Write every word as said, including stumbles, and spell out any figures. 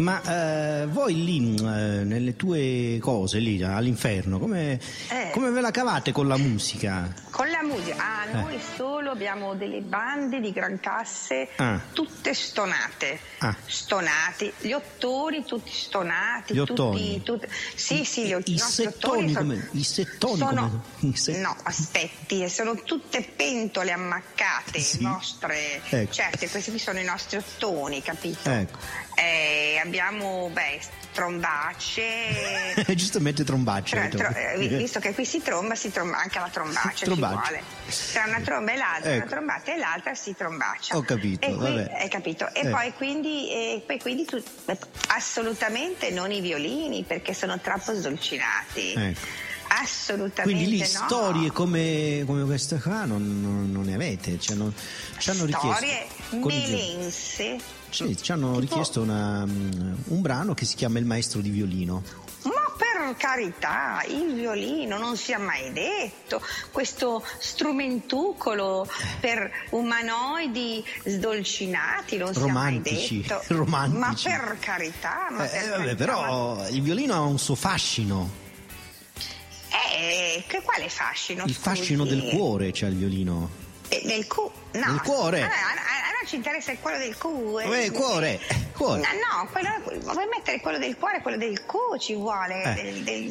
Ma eh, voi lì, eh, nelle tue cose lì all'inferno, come, Eh. come ve la cavate con la musica? Con la musica, ah, noi Eh. solo abbiamo delle bande di gran classe, Ah. tutte stonate, Ah. stonati, gli ottoni tutti stonati, Gli ottoni? tutti, tutti sì, sì, gli, I, i nostri settoni ottoni sono, come? I settoni sono come? I se- no, aspetti, sono tutte pentole ammaccate, Sì. nostre, Ecco. certo, questi qui sono i nostri ottoni, capito? Ecco. Eh, abbiamo, beh, trombacce. Giustamente trombacce. Tra- avete tro- detto. eh, visto che qui si tromba, si tromba anche la trombaccia, Trombaccia. ci vuole. Tra una tromba e l'altra, Ecco. una trombata e l'altra si trombaccia. Ho capito, E qui- vabbè. hai capito? E Eh. poi quindi, e poi quindi tu- assolutamente non i violini perché sono troppo sdolcinati. Ecco. Assolutamente Quindi lì no. storie come, come questa qua non, non- non ne avete? Ci hanno, ci hanno Storie richiesto. correggimi. melense. Sì, ci hanno Tipo- richiesto una, um, un brano che si chiama Il maestro di violino. Ma per carità, il violino non sia mai detto, questo strumentucolo per umanoidi sdolcinati non Romantici, sia mai detto. romantici. Ma per carità, ma Eh, per vabbè, carità, però ma- il violino ha un suo fascino. Eh, che quale fascino? Il scusi? fascino del cuore c'è il violino. Eh, del cu... No. Del cuore. A, a- a noi ci interessa il quello del cu. eh. Eh, cuore, cuore. No, no, quello, vuoi mettere quello del cuore, quello del cu ci vuole, Eh. del, del